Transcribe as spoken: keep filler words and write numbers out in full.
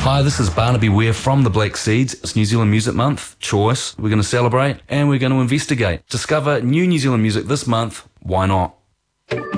Hi, this is Barnaby Ware from the Black Seeds. It's New Zealand Music Month, Choice. We're going to celebrate and we're going to investigate. Discover new New Zealand music this month. Why not?